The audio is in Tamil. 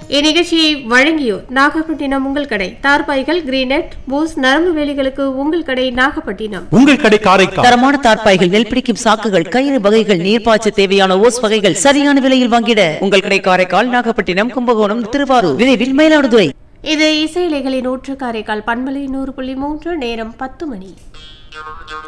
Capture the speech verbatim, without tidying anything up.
இந்நிகழ்ச்சியை வழங்கியோர் நாகப்பட்டினம் உங்கள் கடை தார்பாய்கள் கிரீனட் பூஸ் நரம்பு வேலிகளுக்கு உங்கள் கடை நாகப்பட்டினம். உங்கள் கடை காரைக்கால். தரமான தார்பாய்கள், நெல் பிடிக்கும் சாக்குகள், கயிறு வகைகள், நீர்ப்பாய்ச்ச தேவையான ஓஸ் வகைகள் சரியான விலையில் வாங்கிட உங்கள் கடை காரைக்கால், நாகப்பட்டினம், கும்பகோணம், திருவாரூர், விரைவில் மயிலாடுதுறை. இது இசையிலைகளின் நூற்று காரைக்கால் பண்பலை நூறு புள்ளி மூன்று. நேரம் பத்து மணி.